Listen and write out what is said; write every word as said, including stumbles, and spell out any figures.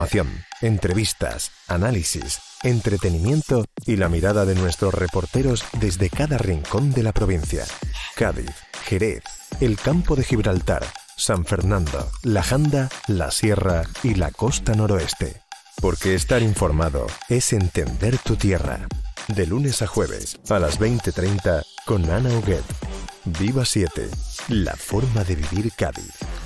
Entrevistas, análisis, entretenimiento y la mirada de nuestros reporteros desde cada rincón de la provincia. Cádiz, Jerez, el Campo de Gibraltar, San Fernando, La Janda, La Sierra y la Costa Noroeste. Porque estar informado es entender tu tierra. De lunes a jueves a las veinte treinta con Ana Huguet. Viva siete, la forma de vivir Cádiz.